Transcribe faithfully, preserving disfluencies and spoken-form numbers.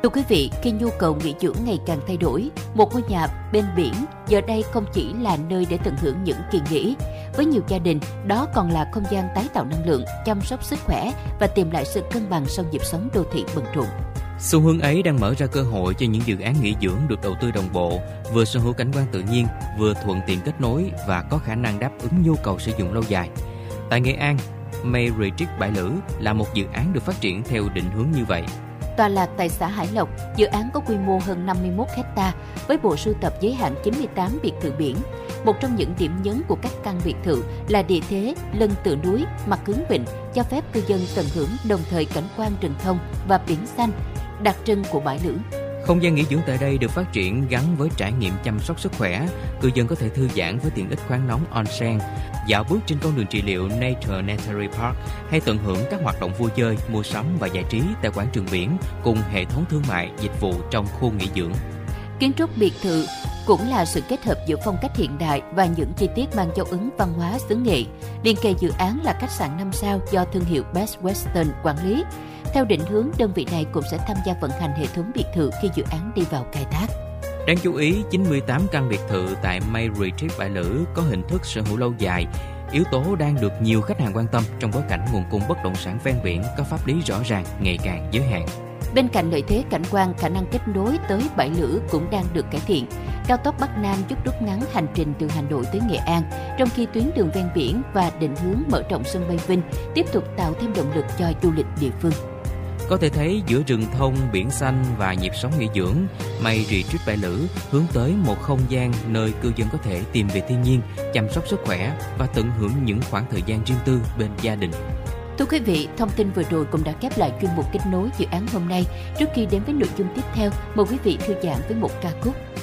Thưa quý vị, khi nhu cầu nghỉ dưỡng ngày càng thay đổi, một ngôi nhà bên biển giờ đây không chỉ là nơi để tận hưởng những kỳ nghỉ. Với nhiều gia đình, đó còn là không gian tái tạo năng lượng, chăm sóc sức khỏe và tìm lại sự cân bằng sau nhịp sống đô thị bận rộn. Xu hướng ấy đang mở ra cơ hội cho những dự án nghỉ dưỡng được đầu tư đồng bộ, vừa sở hữu cảnh quan tự nhiên, vừa thuận tiện kết nối và có khả năng đáp ứng nhu cầu sử dụng lâu dài. Tại Nghệ An, May Retreat Bãi Lữ là một dự án được phát triển theo định hướng như vậy. Tọa lạc tại xã Hải Lộc, dự án có quy mô hơn năm mươi mốt héc ta với bộ sưu tập giới hạn chín mươi tám biệt thự biển. Một trong những điểm nhấn của các căn biệt thự là địa thế lưng tựa núi, mặt hướng vịnh, cho phép cư dân tận hưởng đồng thời cảnh quan rừng thông và biển xanh, đặc trưng của bãi Lữ. Không gian nghỉ dưỡng tại đây được phát triển gắn với trải nghiệm chăm sóc sức khỏe. Cư dân có thể thư giãn với tiện ích khoáng nóng onsen, dạo bước trên con đường trị liệu Nature Natari Park hay tận hưởng các hoạt động vui chơi, mua sắm và giải trí tại quảng trường biển cùng hệ thống thương mại, dịch vụ trong khu nghỉ dưỡng. Kiến trúc biệt thự cũng là sự kết hợp giữa phong cách hiện đại và những chi tiết mang dấu ấn văn hóa xứ Nghệ. Liên kề dự án là khách sạn năm sao do thương hiệu Best Western quản lý. Theo định hướng, đơn vị này cũng sẽ tham gia vận hành hệ thống biệt thự khi dự án đi vào khai thác. Đáng chú ý, chín mươi tám căn biệt thự tại May Retreat Bãi Lữ có hình thức sở hữu lâu dài, yếu tố đang được nhiều khách hàng quan tâm trong bối cảnh nguồn cung bất động sản ven biển có pháp lý rõ ràng ngày càng giới hạn. Bên cạnh lợi thế cảnh quan, khả năng kết nối tới Bãi Lữ cũng đang được cải thiện. Cao tốc Bắc Nam giúp rút ngắn hành trình từ Hà Nội tới Nghệ An, trong khi tuyến đường ven biển và định hướng mở rộng sân bay Vinh tiếp tục tạo thêm động lực cho du lịch địa phương. Có thể thấy giữa rừng thông, biển xanh và nhịp sống nghỉ dưỡng, May Retreat Bãi Lữ hướng tới một không gian nơi cư dân có thể tìm về thiên nhiên, chăm sóc sức khỏe và tận hưởng những khoảng thời gian riêng tư bên gia đình. Thưa quý vị, thông tin vừa rồi cũng đã khép lại chuyên mục kết nối dự án hôm nay. Trước khi đến với nội dung tiếp theo, mời quý vị thư giãn với một ca khúc.